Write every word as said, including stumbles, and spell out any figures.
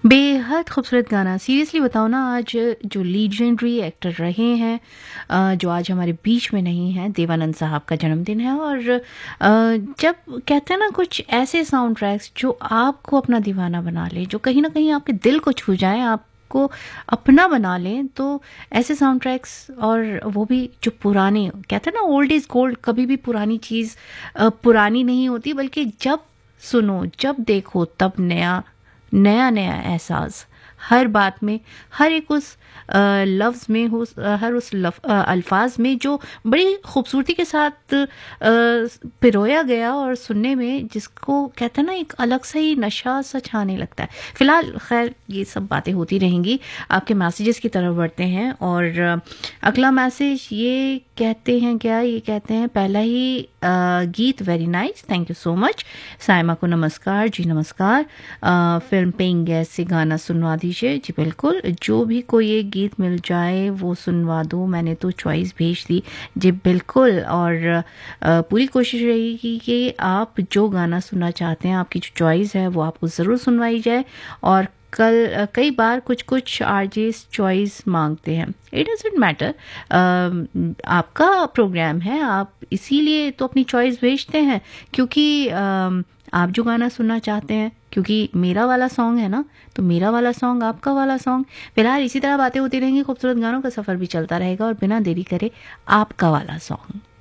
बेहद खूबसूरत गाना। सीरियसली बताओ ना, आज जो लीजेंडरी एक्टर रहे हैं, अ, जो आज हमारे बीच में नहीं हैं, देवानंद साहब का जन्मदिन है। और अ, जब कहते हैं ना कुछ ऐसे साउंड ट्रैक्स जो आपको अपना दीवाना बना ले, जो कहीं ना कहीं आपके दिल को छू जाए, आपको अपना बना लें, तो ऐसे साउंड ट्रैक्स, और वो भी जो पुराने, कहते हैं ना ओल्ड इज गोल्ड। कभी भी पुरानी चीज़ अ, पुरानी नहीं होती, बल्कि जब सुनो, जब देखो, तब नया नया नया एहसास हर बात में, हर एक उस अ, लफ्ज़ में हो, अ, हर उस लफ, अ, अल्फाज में जो बड़ी खूबसूरती के साथ अ, पिरोया गया, और सुनने में जिसको कहते हैं ना एक अलग सा ही नशा सा छाने लगता है। फिलहाल खैर ये सब बातें होती रहेंगी, आपके मैसेजेस की तरफ बढ़ते हैं। और अ, अगला मैसेज ये कहते हैं, क्या ये कहते हैं, पहला ही अ, गीत very nice, thank you so much. Saima को नमस्कार जी, नमस्कार। अ, फिल्म पेइंग गेस्ट से गाना सुनवा दीजिए। जी बिल्कुल, जो भी कोई एक गीत मिल जाए वो सुनवा दो, मैंने तो चॉइस भेज दी। जी बिल्कुल, और अ, पूरी कोशिश रहेगी कि आप जो गाना सुनना चाहते हैं, आपकी जो चॉइस है वो आपको ज़रूर सुनवाई जाए। और कल अ, कई बार कुछ कुछ आरजेस चॉइस मांगते हैं, इट डजेंट मैटर, आपका प्रोग्राम है, आप इसीलिए तो अपनी चॉइस भेजते हैं, क्योंकि अम, आप जो गाना सुनना चाहते हैं, क्योंकि मेरा वाला सॉन्ग है ना, तो मेरा वाला सॉन्ग आपका वाला सॉन्ग। फिलहाल इसी तरह बातें होती रहेंगी, खूबसूरत गानों का सफ़र भी चलता रहेगा, और बिना देरी करे आपका वाला सॉन्ग।